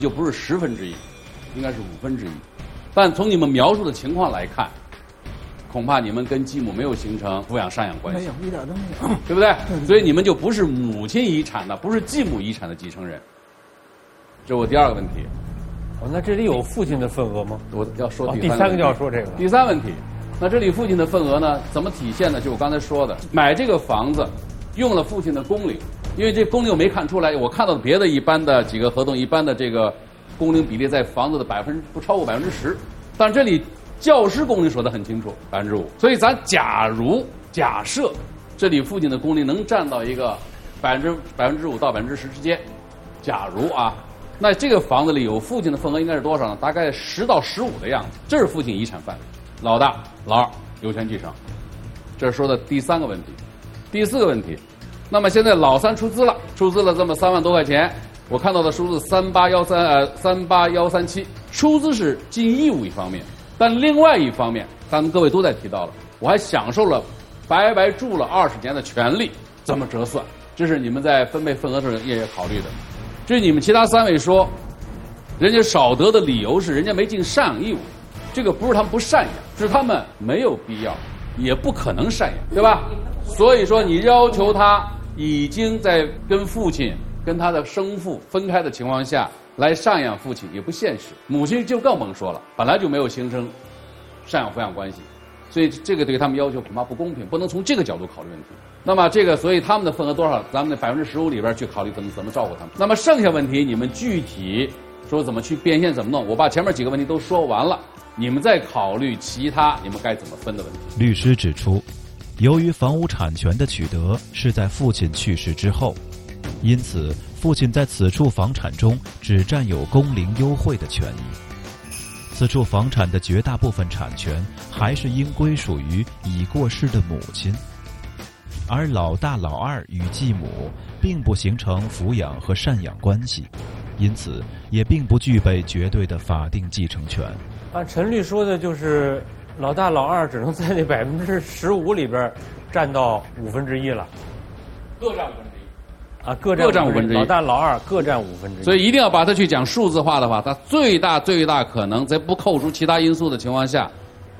就不是1/10，应该是1/5。但从你们描述的情况来看，恐怕你们跟继母没有形成抚养赡养关系， 没有，一点都没有， 对不对？所以你们就不是母亲遗产的，不是继母遗产的继承人。这是我第二个问题。 哦，那这里有父亲的份额吗？ 我要说第三个就要说这个。 第三问题，那这里父亲的份额呢，怎么体现呢？就我刚才说的，买这个房子用了父亲的工龄，因为这工龄我没看出来，我看到别的一般的几个合同，一般的这个工龄比例在房子的不超过10%，但这里教师工龄说得很清楚，5%。所以咱假设这里父亲的工龄能占到一个5%到10%之间，假如啊。那这个房子里有父亲的份额应该是多少呢？大概10到15的样子，这是父亲遗产范围。老大、老二有权继承，这是说的第三个问题。第四个问题，那么现在老三出资了这么3万多块钱，我看到的数字38137，出资是尽义务一方面，但另外一方面，咱们各位都在提到了，我还享受了白白住了20年的权利，怎么折算？这是你们在分配份额的时候也考虑的。至于你们其他3位说，人家少得的理由是人家没尽赡养义务，这个不是他们不赡养，是他们没有必要，也不可能赡养，对吧？所以说你要求他已经在跟父亲、跟他的生父分开的情况下来赡养父亲，也不现实。母亲就更甭说了，本来就没有形成赡养抚养关系，所以这个对他们要求恐怕不公平，不能从这个角度考虑问题。那么这个，所以他们的份额多少？咱们的15%里边去考虑怎么照顾他们。那么剩下问题，你们具体说怎么去变现，怎么弄？我把前面几个问题都说完了，你们再考虑其他你们该怎么分的问题。 律师指出，由于房屋产权的取得是在父亲去世之后，因此父亲在此处房产中只占有工龄优惠的权益。此处房产的绝大部分产权还是应归属于已过世的母亲。而老大、老二与继母并不形成抚养和赡养关系，因此也并不具备绝对的法定继承权。 按陈律说的，就是老大、老二只能在那15%里边占到1/5了， 各占1/5。 啊，各占1/5，老大、老二各占1/5。 所以一定要把它去讲数字化的话，它最大可能在不扣除其他因素的情况下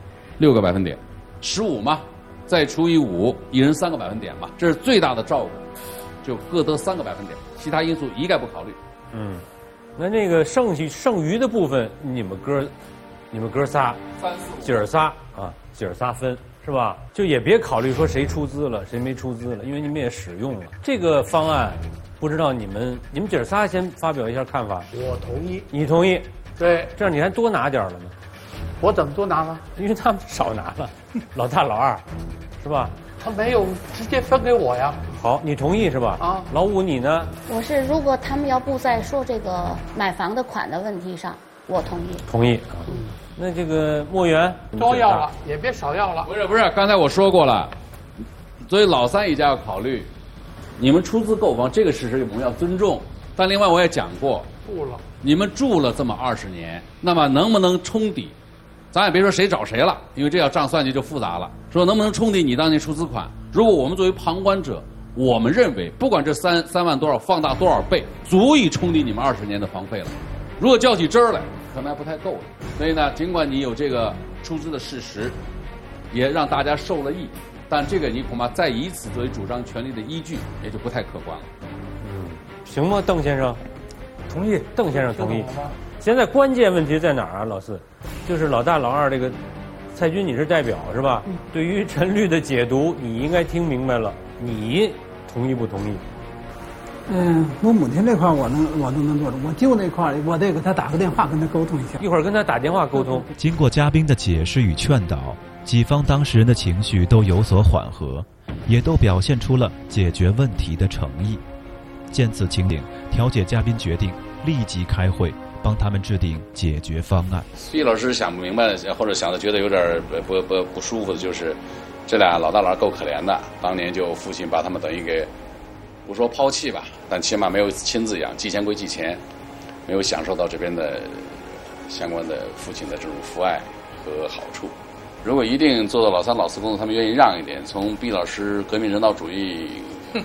，6个百分点，15嘛。再除以5，一人3个百分点嘛，这是最大的照顾，就各得3个百分点，其他因素一概不考虑。 那个剩余的部分，你们哥仨，姐儿仨分是吧？就也别考虑说谁出资了，谁没出资了，因为你们也使用了这个方案。不知道你们姐儿仨先发表一下看法。 我同意。 你同意？ 对。 这样你还多拿点了呢。 我怎么多拿了？ 因为他们少拿了，老大、老二，是吧？ 他没有直接分给我呀。 好，你同意是吧？ 啊， 老五你呢？ 我是如果他们要不再说这个买房的款的问题上，我同意。 同意。那这个墨源都要了，也别少要了。 不是，刚才我说过了，所以老三一家要考虑，你们出资购房这个事实我们要尊重，但另外我也讲过，你们住了这么20年，那么能不能冲抵？咱也别说谁找谁了，因为这要账算计就复杂了。说能不能冲抵你当年出资款？如果我们作为旁观者，我们认为不管这3万多少放大多少倍，足以冲抵你们20年的房费了。如果较起真儿来，可能还不太够了。所以呢，尽管你有这个出资的事实，也让大家受了益，但这个你恐怕再以此作为主张权利的依据，也就不太客观了。 行吗，邓先生？ 同意。 邓先生同意。现在关键问题在哪儿啊，老四？就是老大、老二这个，蔡军你是代表是吧？对于陈律的解读，你应该听明白了，你同意不同意？ 我母亲这块我都能做到，我舅那块我得给他打个电话跟他沟通一下。 一会儿跟他打电话沟通。 经过嘉宾的解释与劝导，几方当事人的情绪都有所缓和，也都表现出了解决问题的诚意。见此情景，调解嘉宾决定立即开会，帮他们制定解决方案。 毕老师想不明白，或者想的觉得有点不舒服的，就是这俩老大老二够可怜的，当年就父亲把他们等于给不说抛弃吧，但起码没有亲自养，寄钱归寄钱，没有享受到这边的相关的父亲的这种父爱和好处。如果一定做到老三老四工作，他们愿意让一点，从毕老师革命人道主义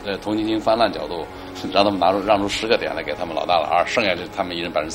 同情心泛滥角度，让他们让出10个点来给他们老大老二，剩下就他们一人2%。